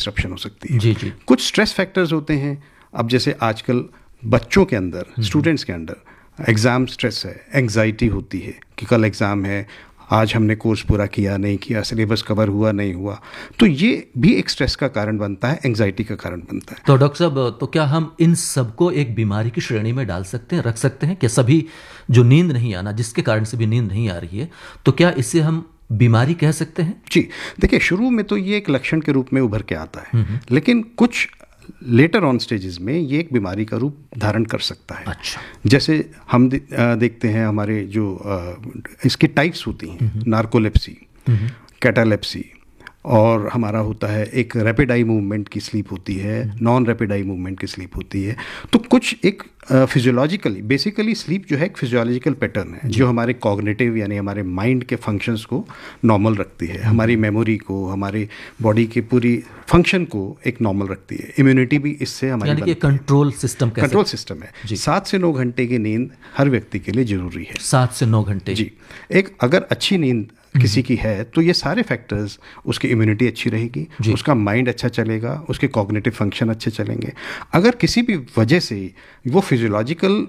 Disruption हो सकती है। जी जी। कुछ स्ट्रेस फैक्टर्स होते हैं, अब जैसे आजकल बच्चों के अंदर, स्टूडेंट्स के अंदर एग्ज़ाम स्ट्रेस है, एंग्जाइटी होती है कि कल एग्ज़ाम है, आज हमने कोर्स पूरा किया नहीं किया, सिलेबस कवर हुआ नहीं हुआ, तो ये भी एक स्ट्रेस का कारण बनता है, एंग्जाइटी का कारण बनता है। तो डॉक्टर साहब, तो क्या हम इन सबको एक बीमारी की श्रेणी में डाल सकते हैं, रख सकते हैं? क्या सभी जो नींद नहीं आना, जिसके कारण से भी नींद नहीं आ रही है, तो क्या इसे हम बीमारी कह सकते हैं? जी, देखिए शुरू में तो ये एक लक्षण के रूप में उभर के आता है, लेकिन कुछ लेटर ऑन स्टेजेस में ये एक बीमारी का रूप धारण कर सकता है। अच्छा। जैसे हम देखते हैं हमारे जो इसकी टाइप्स होती हैं, नार्कोलेप्सी, कैटालेप्सी, और हमारा होता है एक रैपिड आई मूवमेंट की स्लीप होती है, नॉन रैपिड आई मूवमेंट की स्लीप होती है। तो कुछ एक फिजियोलॉजिकली, बेसिकली स्लीप जो है एक फिजियोलॉजिकल पैटर्न है जो हमारे कॉग्निटिव यानी हमारे माइंड के फंक्शंस को नॉर्मल रखती है, हमारी मेमोरी को, हमारी बॉडी के पूरी फंक्शन को एक नॉर्मल रखती है। इम्यूनिटी भी इससे हमारी यानी कि कंट्रोल सिस्टम, कंट्रोल सिस्टम है। 7 से 9 घंटे की नींद हर व्यक्ति के लिए जरूरी है। 7 से 9 घंटे जी। एक अगर अच्छी नींद किसी की है तो ये सारे फैक्टर्स, उसकी इम्यूनिटी अच्छी रहेगी, उसका माइंड अच्छा चलेगा, उसके कॉग्निटिव फंक्शन अच्छे चलेंगे। अगर किसी भी वजह से वो फिजियोलॉजिकल